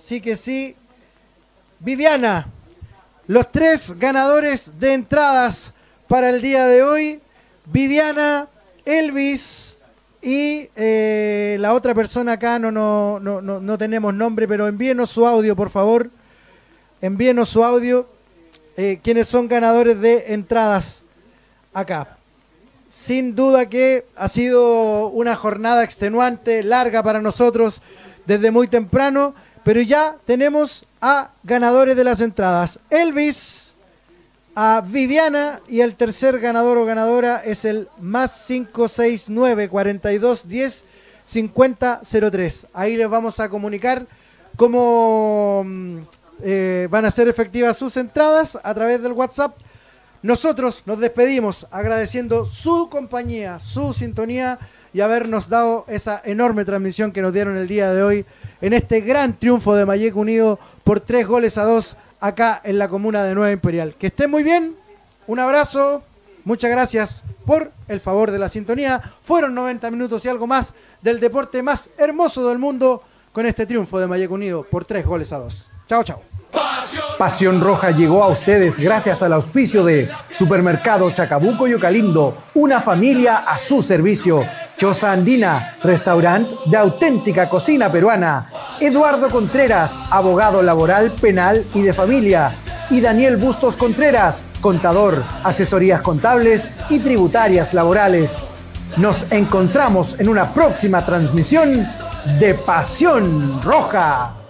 sí que sí. Viviana, los 3 ganadores de entradas para el día de hoy. Viviana, Elvis y la otra persona acá, no tenemos nombre, pero envíenos su audio, por favor. Envíenos su audio. Quienes son ganadores de entradas acá. Sin duda que ha sido una jornada extenuante, larga para nosotros desde muy temprano, pero ya tenemos a ganadores de las entradas. Elvis, a Viviana, y el tercer ganador o ganadora es el más 569 42 10 50 03. Ahí les vamos a comunicar cómo van a ser efectivas sus entradas a través del WhatsApp. Nosotros nos despedimos agradeciendo su compañía, su sintonía y habernos dado esa enorme transmisión que nos dieron el día de hoy en este gran triunfo de Malleco Unido por 3-2 acá en la comuna de Nueva Imperial. Que estén muy bien, un abrazo, muchas gracias por el favor de la sintonía. Fueron 90 minutos y algo más del deporte más hermoso del mundo con este triunfo de Malleco Unido por 3-2. Chao, chao. Pasión Roja llegó a ustedes gracias al auspicio de Supermercado Chacabuco y Ocalindo, una familia a su servicio. Choza Andina, restaurante de auténtica cocina peruana. Eduardo Contreras, abogado laboral, penal y de familia. Y Daniel Bustos Contreras, contador, asesorías contables y tributarias laborales. Nos encontramos en una próxima transmisión de Pasión Roja.